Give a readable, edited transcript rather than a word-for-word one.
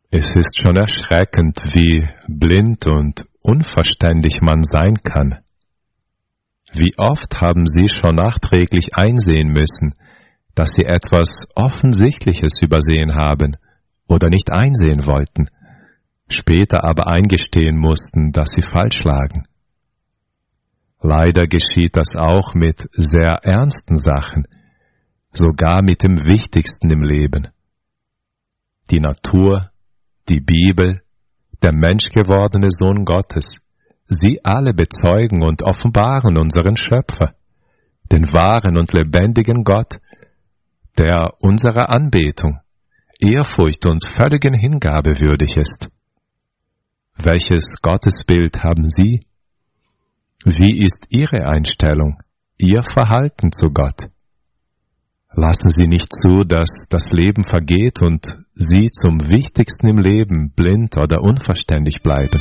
Es ist schon erschreckend, wie blind und unverständlich man sein kann. Wie oft haben Sie schon nachträglich einsehen müssen, dass Sie etwas Offensichtliches übersehen haben oder nicht einsehen wollten, später aber eingestehen mussten, dass Sie falsch lagen. Leider geschieht das auch mit sehr ernsten Sachen, sogar mit dem Wichtigsten im Leben. Die Natur, die Bibel, der menschgewordene Sohn Gottes, sie alle bezeugen und offenbaren unseren Schöpfer, den wahren und lebendigen Gott, der unserer Anbetung, Ehrfurcht und völligen Hingabe würdig ist. Welches Gottesbild haben Sie? Wie ist Ihre Einstellung, Ihr Verhalten zu Gott? Lassen Sie nicht zu, dass das Leben vergeht und Sie zum Wichtigsten im Leben blind oder unverständlich bleiben.